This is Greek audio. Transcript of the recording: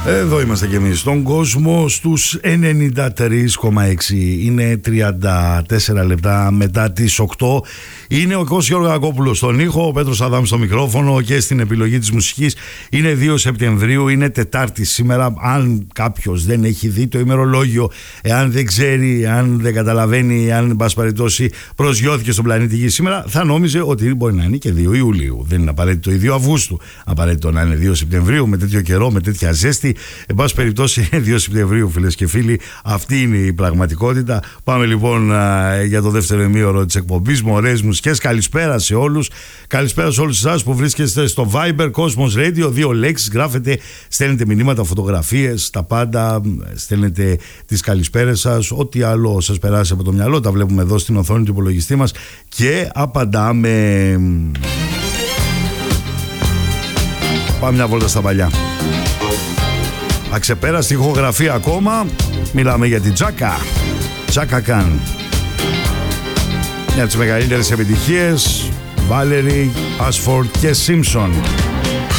Εδώ είμαστε κι εμείς στον κόσμο στους 93,6. Είναι 34 λεπτά μετά τις 8. Είναι ο Κώστας Γεωργακόπουλος στον ήχο, ο Πέτρος Αδάμ στο μικρόφωνο και στην επιλογή της μουσικής. Είναι 2 Σεπτεμβρίου, είναι Τετάρτη σήμερα. Αν κάποιος δεν έχει δει το ημερολόγιο, εάν δεν ξέρει, αν δεν καταλαβαίνει, αν εν πάση περιπτώσει προσγειώθηκε στον πλανήτη Γη σήμερα, θα νόμιζε ότι μπορεί να είναι και 2 Ιουλίου. Δεν είναι απαραίτητο ή 2 Αυγούστου. Απαραίτητο να είναι 2 Σεπτεμβρίου με τέτοιο καιρό, με τέτοια ζέστη. Εν πάση περιπτώσει, 2 Σεπτεμβρίου, φίλες και φίλοι, αυτή είναι η πραγματικότητα. Πάμε λοιπόν για το δεύτερο ημίωρο της εκπομπής. Μωρές μουσικές. Καλησπέρα σε όλους. Καλησπέρα σε όλους εσάς που βρίσκεστε στο Viber Cosmos Radio. 2 λέξεις γράφετε, στέλνετε μηνύματα, φωτογραφίες, τα πάντα. Στέλνετε τις καλησπέρες σας. Ό,τι άλλο σας περάσει από το μυαλό, τα βλέπουμε εδώ στην οθόνη του υπολογιστή μας και απαντάμε. Πάμε μια βόλτα στα παλιά. Αξεπέραστη ηχογραφία ακόμα. Μιλάμε για την Chaka Khan. Μια από τις μεγαλύτερες επιτυχίες, Valerie, Ashford και Simpson.